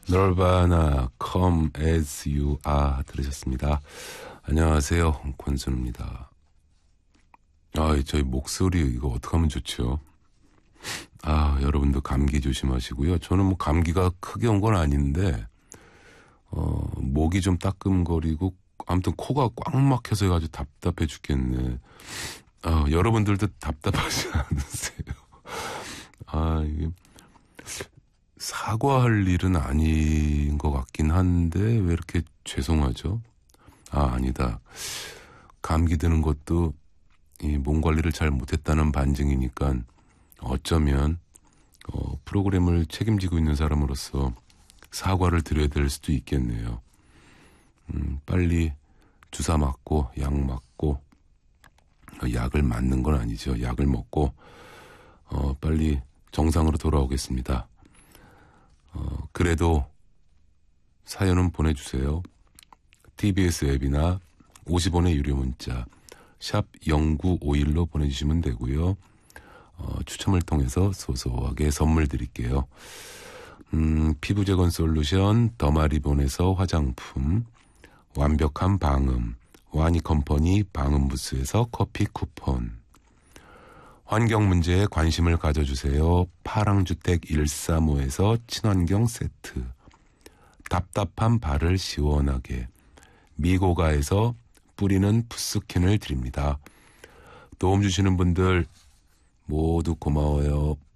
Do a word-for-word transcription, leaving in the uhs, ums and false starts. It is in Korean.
Nirvana, Come As You Are 들으셨습니다. 안녕하세요, 권순우입니다. 아, 저희 목소리 이거 어떻게 하면 좋죠? 아, 여러분도 감기 조심하시고요. 저는 뭐 감기가 크게 온 건 아닌데 어, 목이 좀 따끔거리고 아무튼 코가 꽉 막혀서 해가지고 답답해 죽겠네. 아, 여러분들도 답답하지 않으세요? 아, 이게 사과할 일은 아닌 것 같긴 한데 왜 이렇게 죄송하죠? 아, 아니다. 감기 드는 것도 이 몸 관리를 잘 못했다는 반증이니까 어쩌면 어, 프로그램을 책임지고 있는 사람으로서 사과를 드려야 될 수도 있겠네요. 음, 빨리 주사 맞고 약 맞고 어, 약을 맞는 건 아니죠. 약을 먹고 어, 빨리 정상으로 돌아오겠습니다. 어, 그래도 사연은 보내주세요. 티비에스 앱이나 오십 원의 유료 문자 샵 공구오일로 보내주시면 되고요. 어, 추첨을 통해서 소소하게 선물 드릴게요. 음, 피부재건 솔루션 더마리본에서 화장품, 완벽한 방음 와니컴퍼니 방음부스에서 커피 쿠폰, 환경 문제에 관심을 가져주세요. 파랑주택 백삼십오에서 친환경 세트, 답답한 발을 시원하게 미고가에서 뿌리는 푸스킨을 드립니다. 도움 주시는 분들 모두 고마워요.